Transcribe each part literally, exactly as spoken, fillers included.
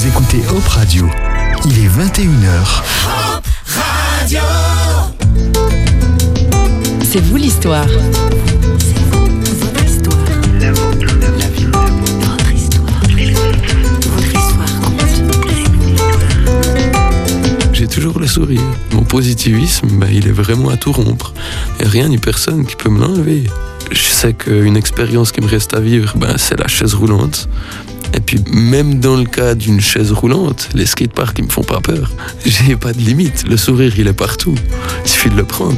Vous écoutez Hope Radio. Il est vingt et une heures. Hope Radio. C'est vous l'histoire. C'est vous, votre histoire. La vôtre, la vie, votre histoire. Votre histoire compte. J'ai toujours le sourire. Mon positivisme, bah, il est vraiment à tout rompre. Et rien ni personne qui peut me l'enlever. Je sais qu'une expérience qui me reste à vivre, bah, c'est la chaise roulante. Et puis même dans le cas d'une chaise roulante, les skateparks ils me font pas peur. J'ai pas de limite, le sourire il est partout. Il suffit de le prendre.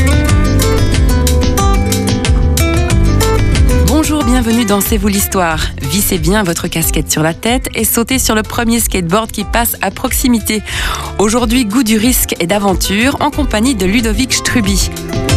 Bonjour, bienvenue dans C'est vous l'histoire. Vissez bien votre casquette sur la tête et sautez sur le premier skateboard qui passe à proximité. Aujourd'hui, goût du risque et d'aventure en compagnie de Ludovic Struby.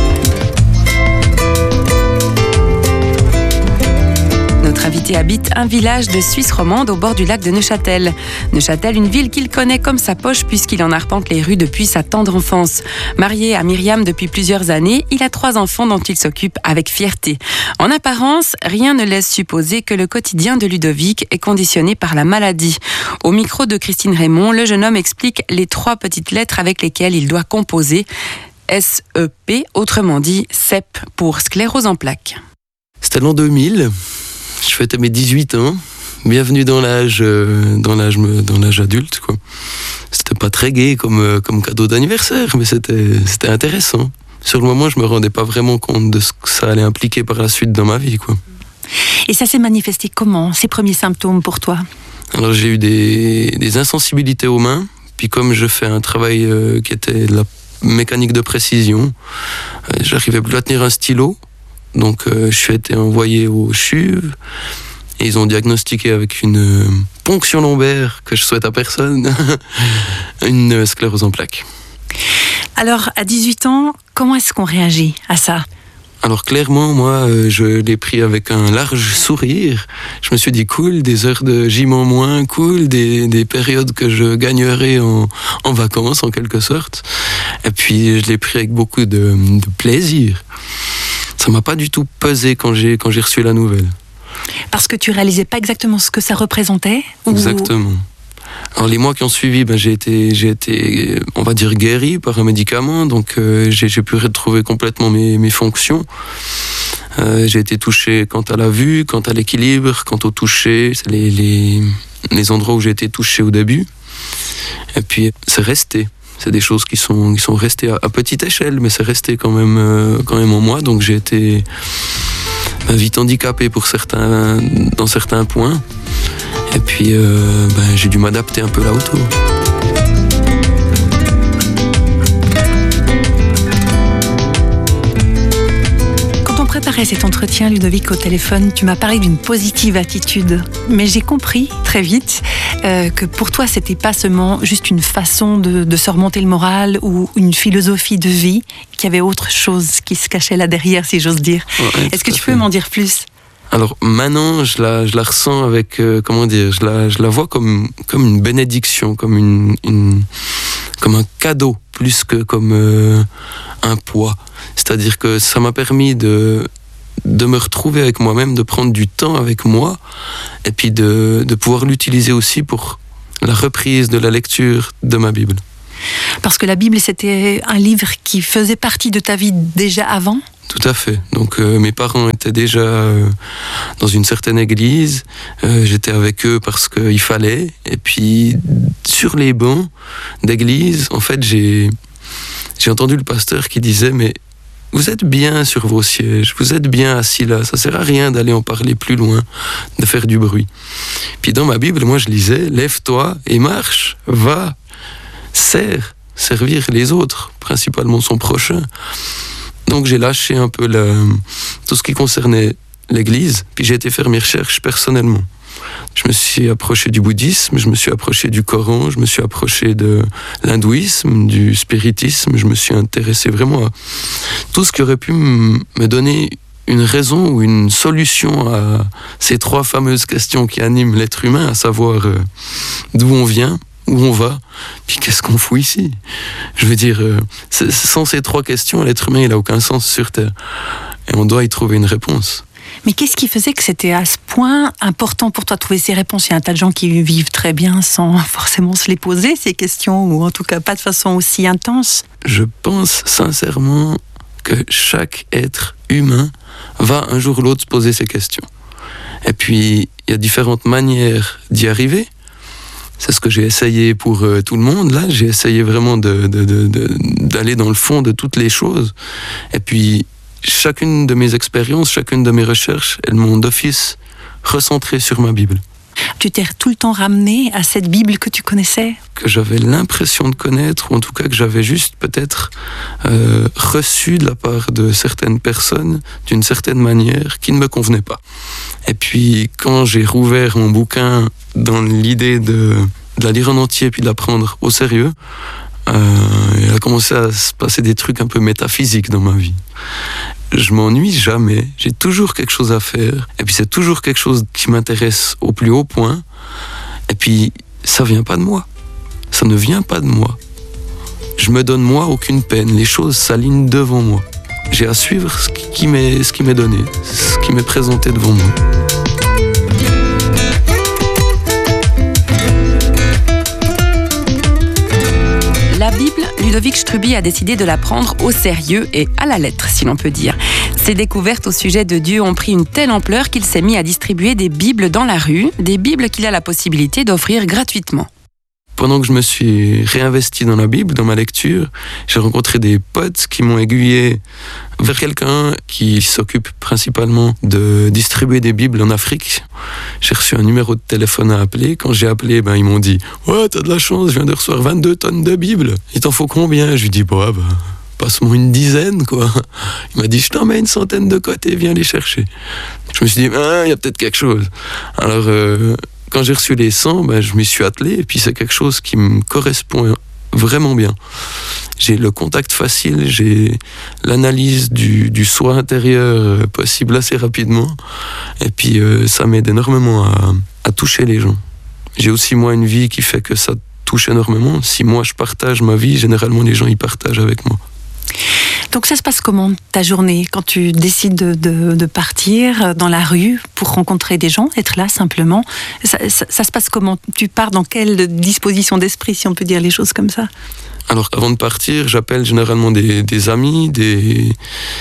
Notre invité habite un village de Suisse romande au bord du lac de Neuchâtel. Neuchâtel, une ville qu'il connaît comme sa poche puisqu'il en arpente les rues depuis sa tendre enfance. Marié à Myriam depuis plusieurs années, il a trois enfants dont il s'occupe avec fierté. En apparence, rien ne laisse supposer que le quotidien de Ludovic est conditionné par la maladie. Au micro de Christine Raymond, le jeune homme explique les trois petites lettres avec lesquelles il doit composer. S E P, autrement dit S E P pour sclérose en plaques. C'était l'an deux mille. Je fêtais mes dix-huit ans, bienvenue dans l'âge, euh, dans l'âge, dans l'âge adulte, quoi. C'était pas très gai comme, euh, comme cadeau d'anniversaire, mais c'était, c'était intéressant. Sur le moment, je me rendais pas vraiment compte de ce que ça allait impliquer par la suite dans ma vie, quoi. Et ça s'est manifesté comment, ces premiers symptômes pour toi ? Alors j'ai eu des, des insensibilités aux mains, puis comme je fais un travail euh, qui était de la mécanique de précision, euh, j'arrivais plus à tenir un stylo. Donc euh, je suis été envoyé au C H U V et ils ont diagnostiqué avec une euh, ponction lombaire que je souhaite à personne, une euh, sclérose en plaques. Alors à dix-huit ans, comment est-ce qu'on réagit à ça ? Alors clairement, moi, euh, je l'ai pris avec un large sourire. Je me suis dit cool, des heures de gym en moins, cool, des, des périodes que je gagnerai en, en vacances en quelque sorte. Et puis je l'ai pris avec beaucoup de, de plaisir. Ça m'a pas du tout pesé quand j'ai, quand j'ai reçu la nouvelle. Parce que tu réalisais pas exactement ce que ça représentait ? Exactement. Ou... Alors les mois qui ont suivi, ben, j'ai été, j'ai été, on va dire, guéri par un médicament, donc euh, j'ai, j'ai pu retrouver complètement mes, mes fonctions. Euh, j'ai été touché quant à la vue, quant à l'équilibre, quant au toucher, c'est les, les, les endroits où j'ai été touché au début. Et puis c'est resté. C'est des choses qui sont, qui sont restées à, à petite échelle, mais c'est resté quand même, euh, quand même en moi. Donc j'ai été ben, vite handicapé pour certains, dans certains points. Et puis euh, ben, j'ai dû m'adapter un peu là autour. Préparer cet entretien, Ludovic, au téléphone, tu m'as parlé d'une positive attitude. Mais j'ai compris très vite euh, que pour toi, c'était pas seulement juste une façon de, de se remonter le moral ou une philosophie de vie, qu'il y avait autre chose qui se cachait là derrière, si j'ose dire. Ouais, Est-ce que tu peux m'en dire plus ? Alors maintenant, je la, je la ressens avec, euh, comment dire, je la, je la vois comme, comme une bénédiction, comme, une, une, comme un cadeau, plus que comme euh, un poids. C'est-à-dire que ça m'a permis de, de me retrouver avec moi-même, de prendre du temps avec moi, et puis de, de pouvoir l'utiliser aussi pour la reprise de la lecture de ma Bible. Parce que la Bible, c'était un livre qui faisait partie de ta vie déjà avant ? Tout à fait. Donc euh, mes parents étaient déjà euh, dans une certaine église. Euh, j'étais avec eux parce qu'il fallait. Et puis sur les bancs d'église, en fait, j'ai, j'ai entendu le pasteur qui disait « Mais vous êtes bien sur vos sièges, vous êtes bien assis là, ça sert à rien d'aller en parler plus loin, de faire du bruit. » Puis dans ma Bible, moi je lisais « Lève-toi et marche, va, sers, servir les autres, principalement son prochain. » Donc j'ai lâché un peu la, tout ce qui concernait l'église, puis j'ai été faire mes recherches personnellement. Je me suis approché du bouddhisme, je me suis approché du Coran, je me suis approché de l'hindouisme, du spiritisme, je me suis intéressé vraiment à tout ce qui aurait pu me donner une raison ou une solution à ces trois fameuses questions qui animent l'être humain, à savoir euh, d'où on vient, où on va, puis qu'est-ce qu'on fout ici. Je veux dire, euh, sans ces trois questions, l'être humain il n'a aucun sens sur Terre. Et on doit y trouver une réponse. Mais qu'est-ce qui faisait que c'était à ce point important pour toi de trouver ces réponses? Il y a un tas de gens qui vivent très bien sans forcément se les poser, ces questions, ou en tout cas pas de façon aussi intense. Je pense sincèrement que chaque être humain va un jour ou l'autre se poser ces questions. Et puis, il y a différentes manières d'y arriver. C'est ce que j'ai essayé pour euh, tout le monde. Là, j'ai essayé vraiment de, de, de, de, d'aller dans le fond de toutes les choses. Et puis, chacune de mes expériences, chacune de mes recherches, elles m'ont d'office recentré sur ma Bible. Tu t'es tout le temps ramené à cette Bible que tu connaissais? Que j'avais l'impression de connaître, ou en tout cas que j'avais juste peut-être euh, reçu de la part de certaines personnes d'une certaine manière qui ne me convenait pas. Et puis quand j'ai rouvert mon bouquin dans l'idée de, de la lire en entier puis de la prendre au sérieux, euh, il a commencé à se passer des trucs un peu métaphysiques dans ma vie. Je m'ennuie jamais, j'ai toujours quelque chose à faire, et puis c'est toujours quelque chose qui m'intéresse au plus haut point, et puis ça vient pas de moi, ça ne vient pas de moi. Je me donne moi aucune peine, les choses s'alignent devant moi. J'ai à suivre ce qui m'est, ce qui m'est donné, ce qui m'est présenté devant moi. La Bible, Ludovic Struby a décidé de la prendre au sérieux et à la lettre, si l'on peut dire. Ses découvertes au sujet de Dieu ont pris une telle ampleur qu'il s'est mis à distribuer des Bibles dans la rue, des Bibles qu'il a la possibilité d'offrir gratuitement. Pendant que je me suis réinvesti dans la Bible, dans ma lecture, j'ai rencontré des potes qui m'ont aiguillé vers quelqu'un qui s'occupe principalement de distribuer des Bibles en Afrique. J'ai reçu un numéro de téléphone à appeler. Quand j'ai appelé, ben, ils m'ont dit « Ouais, t'as de la chance, je viens de recevoir vingt-deux tonnes de Bibles. Il t'en faut combien ?» Je lui dis bah, « Bah, passe-moi une dizaine, quoi. » Il m'a dit « Je t'en mets une centaine de côté, viens les chercher. » Je me suis dit ah, « Il y a peut-être quelque chose. » Alors... Euh, Quand j'ai reçu les cent, ben, je m'y suis attelé, et puis c'est quelque chose qui me correspond vraiment bien. J'ai le contact facile, j'ai l'analyse du, du soi intérieur possible assez rapidement, et puis euh, ça m'aide énormément à, à toucher les gens. J'ai aussi moi une vie qui fait que ça touche énormément. Si moi je partage ma vie, généralement les gens y partagent avec moi. Donc ça se passe comment, ta journée, quand tu décides de, de, de partir dans la rue pour rencontrer des gens, être là simplement, ça, ça, ça se passe comment? Tu pars dans quelle disposition d'esprit, si on peut dire les choses comme ça? Alors avant de partir, j'appelle généralement des, des amis, des,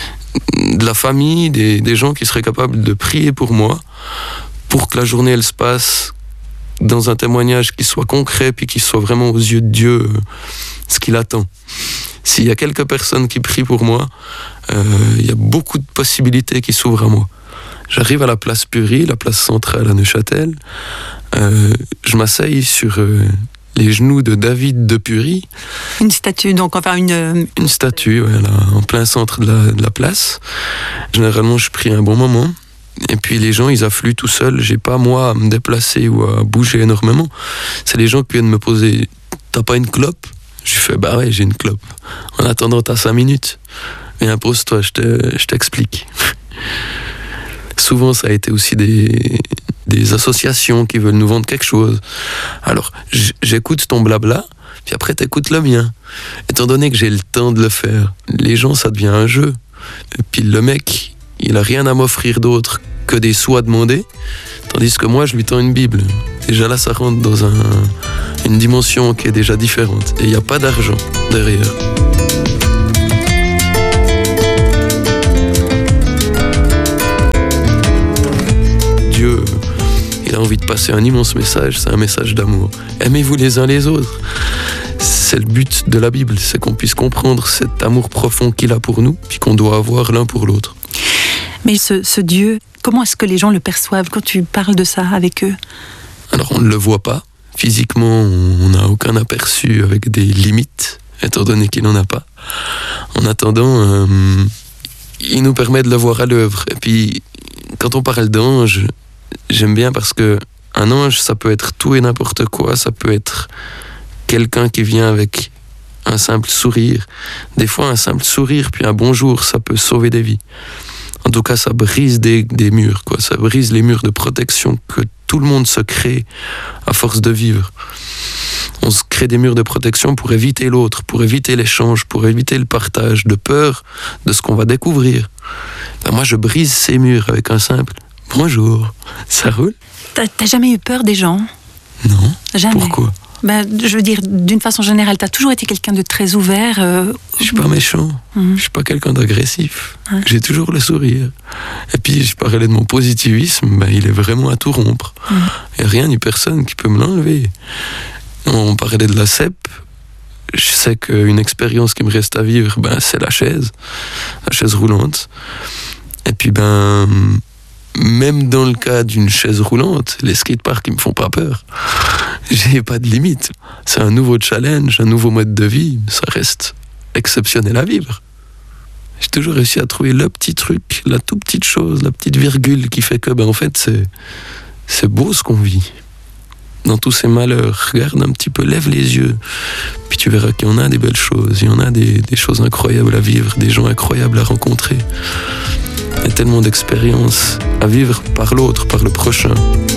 de la famille, des, des gens qui seraient capables de prier pour moi, pour que la journée elle se passe dans un témoignage qui soit concret, puis qui soit vraiment aux yeux de Dieu ce qu'il attend. S'il y a quelques personnes qui prient pour moi, euh, il y a beaucoup de possibilités qui s'ouvrent à moi. J'arrive à la place Purie, la place centrale à Neuchâtel. Euh, je m'asseye sur euh, les genoux de David de Purie. Une statue, donc enfin une... Une statue, voilà, en plein centre de la, de la place. Généralement, je prie un bon moment. Et puis les gens, ils affluent tout seuls. J'ai pas, moi, à me déplacer ou à bouger énormément. C'est les gens qui viennent me poser « T'as pas une clope ?» Je fais, bah ouais, j'ai une clope. En attendant, t'as cinq minutes. Viens, pose-toi, je, te, je t'explique. Souvent, ça a été aussi des, des associations qui veulent nous vendre quelque chose. Alors, j'écoute ton blabla, puis après, t'écoutes le mien. Étant donné que j'ai le temps de le faire, les gens, ça devient un jeu. Et puis le mec, il a rien à m'offrir d'autre que des sous à demander, tandis que moi, je lui tends une Bible. Déjà là, ça rentre dans un, une dimension qui est déjà différente. Et il n'y a pas d'argent derrière. Dieu, il a envie de passer un immense message, c'est un message d'amour. Aimez-vous les uns les autres. C'est le but de la Bible, c'est qu'on puisse comprendre cet amour profond qu'il a pour nous, puis qu'on doit avoir l'un pour l'autre. Mais ce, ce Dieu, comment est-ce que les gens le perçoivent quand tu parles de ça avec eux? Alors on ne le voit pas. Physiquement, on n'a aucun aperçu avec des limites, étant donné qu'il n'en a pas. En attendant, euh, il nous permet de le voir à l'œuvre. Et puis, quand on parle d'ange, j'aime bien parce que un ange, ça peut être tout et n'importe quoi. Ça peut être quelqu'un qui vient avec un simple sourire. Des fois, un simple sourire, puis un bonjour, ça peut sauver des vies. En tout cas, ça brise des, des murs, quoi. Ça brise les murs de protection que tout le monde se crée à force de vivre. On se crée des murs de protection pour éviter l'autre, pour éviter l'échange, pour éviter le partage, de peur de ce qu'on va découvrir. Ben moi, je brise ces murs avec un simple « bonjour ». Ça roule? T'as, t'as jamais eu peur des gens? Non. Jamais. Pourquoi? Ben, je veux dire, d'une façon générale, t'as toujours été quelqu'un de très ouvert. Euh... Je suis pas méchant, Mhm. je suis pas quelqu'un d'agressif. Ouais. J'ai toujours le sourire. Et puis, je parlais de mon positivisme, ben, il est vraiment à tout rompre. Mhm. Il n'y a rien ni personne qui peut me l'enlever. On parlait de la C E P. Je sais qu'une expérience qui me reste à vivre, ben, c'est la chaise, la chaise roulante. Et puis, ben, même dans le cas d'une chaise roulante, les skateparks, ils me font pas peur. J'ai pas de limite. C'est un nouveau challenge, un nouveau mode de vie. Ça reste exceptionnel à vivre. J'ai toujours réussi à trouver le petit truc, la toute petite chose, la petite virgule qui fait que, ben, en fait, c'est, c'est beau ce qu'on vit. Dans tous ces malheurs, regarde un petit peu, lève les yeux, puis tu verras qu'il y en a des belles choses, il y en a des, des choses incroyables à vivre, des gens incroyables à rencontrer. Il y a tellement d'expériences à vivre par l'autre, par le prochain.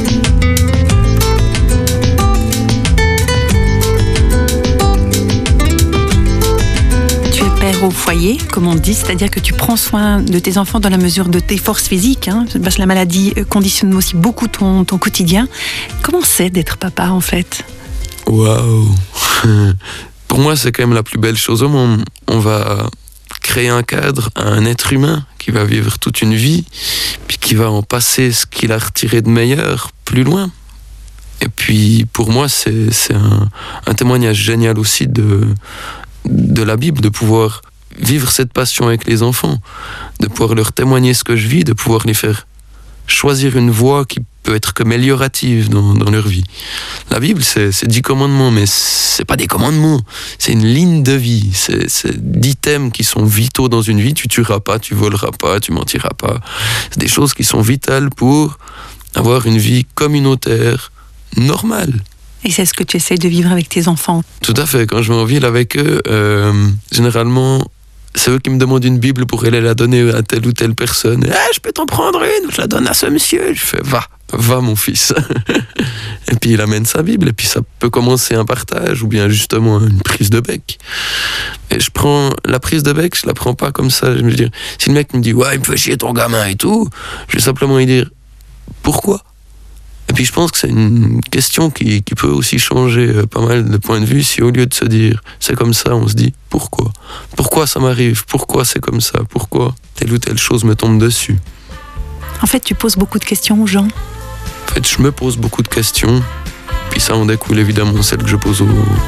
Tu es père au foyer, comme on dit, c'est-à-dire que tu prends soin de tes enfants dans la mesure de tes forces physiques, hein, parce que la maladie conditionne aussi beaucoup ton, ton quotidien. Comment c'est d'être papa, en fait? Waouh! Pour moi, c'est quand même la plus belle chose au monde. On va créer un cadre à un être humain qui va vivre toute une vie, puis qui va en passer ce qu'il a retiré de meilleur plus loin. Et puis, pour moi, c'est, c'est un, un témoignage génial aussi de, de la Bible, de pouvoir vivre cette passion avec les enfants, de pouvoir leur témoigner ce que je vis, de pouvoir les faire choisir une voie qui peut être qu'améliorative dans, dans leur vie. La Bible, c'est, c'est dix commandements, mais c'est pas des commandements, c'est une ligne de vie, c'est, c'est dix thèmes qui sont vitaux dans une vie. Tu tueras pas, tu voleras pas, tu mentiras pas. C'est des choses qui sont vitales pour avoir une vie communautaire, normale. Et c'est ce que tu essayes de vivre avec tes enfants? Tout à fait. Quand je vais en ville avec eux, euh, généralement, c'est eux qui me demandent une Bible pour aller la donner à telle ou telle personne. Ah, je peux t'en prendre une, je la donne à ce monsieur. Je fais, va, va mon fils. Et puis il amène sa Bible, et puis ça peut commencer un partage, ou bien justement une prise de bec. Et je prends la prise de bec, je la prends pas comme ça. Je me dis, si le mec me dit, ouais, il me fait chier ton gamin et tout, je vais simplement lui dire, pourquoi? Et puis je pense que c'est une question qui, qui peut aussi changer pas mal de points de vue, si au lieu de se dire c'est comme ça, on se dit pourquoi? Pourquoi ça m'arrive? Pourquoi c'est comme ça? Pourquoi telle ou telle chose me tombe dessus? En fait, tu poses beaucoup de questions aux gens. En fait, je me pose beaucoup de questions, puis ça en découle évidemment celles que je pose aux,